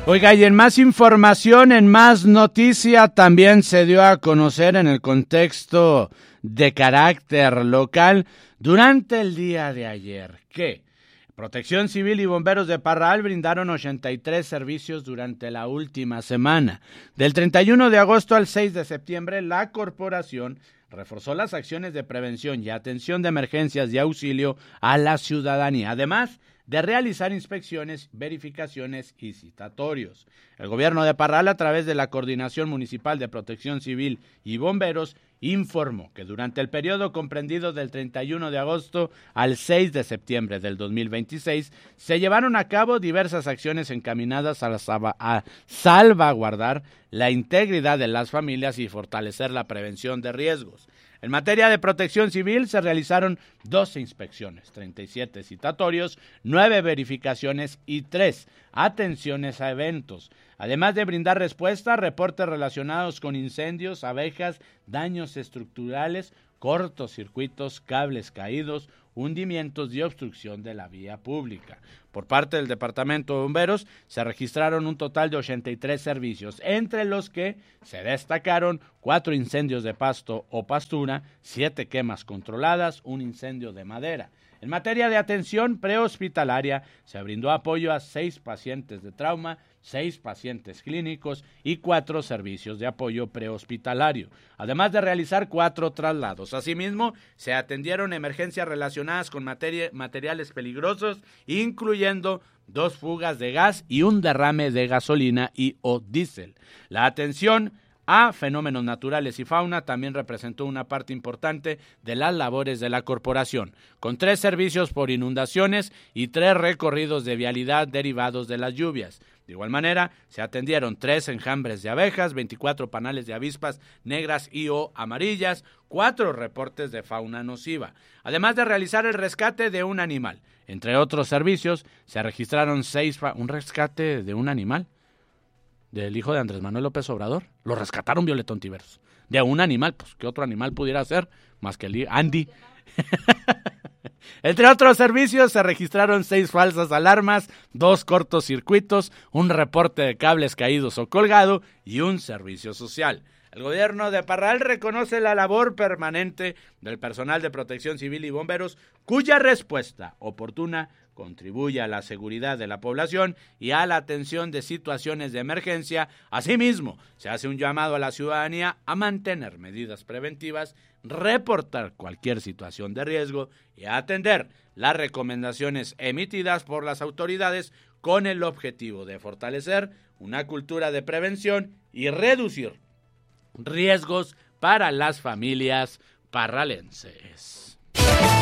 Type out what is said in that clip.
Oiga, y en más información, en más noticia, también se dio a conocer en el contexto de carácter local durante el día de ayer que Protección Civil y Bomberos de Parral brindaron 83 servicios durante la última semana. Del 31 de agosto al 6 de septiembre, la corporación reforzó las acciones de prevención y atención de emergencias y auxilio a la ciudadanía, además de realizar inspecciones, verificaciones y citatorios. El gobierno de Parral, a través de la Coordinación Municipal de Protección Civil y Bomberos, informó que durante el periodo comprendido del 31 de agosto al 6 de septiembre del 2026 se llevaron a cabo diversas acciones encaminadas a salvaguardar la integridad de las familias y fortalecer la prevención de riesgos. En materia de protección civil se realizaron 12 inspecciones, 37 citatorios, 9 verificaciones y 3 atenciones a eventos, además de brindar respuesta a reportes relacionados con incendios, abejas, daños estructurales, cortocircuitos, cables caídos, hundimientos y obstrucción de la vía pública. Por parte del Departamento de Bomberos se registraron un total de 83 servicios, entre los que se destacaron 4 incendios de pasto o pastura, 7 quemas controladas, un incendio de madera. En materia de atención prehospitalaria, se brindó apoyo a 6 pacientes de trauma, 6 pacientes clínicos y 4 servicios de apoyo prehospitalario, además de realizar 4 traslados. Asimismo, se atendieron emergencias relacionadas con materiales peligrosos, incluyendo 2 fugas de gas y un derrame de gasolina y o diésel. La atención a fenómenos naturales y fauna también representó una parte importante de las labores de la corporación, con 3 servicios por inundaciones y 3 recorridos de vialidad derivados de las lluvias. De igual manera, se atendieron 3 enjambres de abejas, 24 panales de avispas negras y o amarillas, 4 reportes de fauna nociva, además de realizar el rescate de un animal. Entre otros servicios, se registraron 6 un rescate de un animal del hijo de Andrés Manuel López Obrador. Lo rescataron, Violeta Ontiveros. De un animal, pues ¿qué otro animal pudiera ser? Más que el Andy. Entre otros servicios se registraron 6 falsas alarmas, 2 cortocircuitos, un reporte de cables caídos o colgado y un servicio social. El gobierno de Parral reconoce la labor permanente del personal de protección civil y bomberos, cuya respuesta oportuna contribuye a la seguridad de la población y a la atención de situaciones de emergencia. Asimismo, se hace un llamado a la ciudadanía a mantener medidas preventivas, reportar cualquier situación de riesgo y a atender las recomendaciones emitidas por las autoridades con el objetivo de fortalecer una cultura de prevención y reducir riesgos para las familias parralenses.